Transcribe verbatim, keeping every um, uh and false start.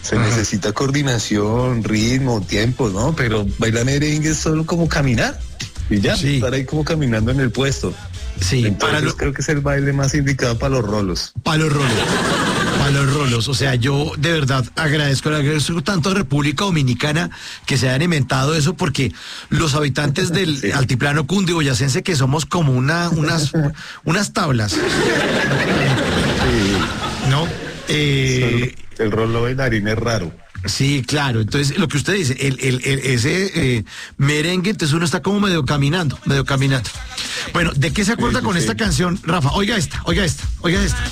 Se Ajá. necesita coordinación, ritmo, tiempo, ¿no? Pero bailar merengue es solo como caminar. Y ya, sí. estar ahí como caminando en el puesto. Sí, Entonces para lo... creo que es el baile más indicado para los rolos. Para los rolos. Para los rolos. O sea, yo de verdad agradezco, agradezco tanto a República Dominicana que se hayan inventado eso, porque los habitantes del sí. altiplano cundiboyacense, que somos como una, unas, unas tablas. Sí. ¿No? Eh... El rolo bailarín es raro. Sí, claro. Entonces, lo que usted dice, el, el, el, ese eh, merengue, entonces uno está como medio caminando, medio caminando. Bueno, ¿de qué se acuerda sí, sí, con sí. esta canción, Rafa? Oiga esta, oiga esta, oiga esta.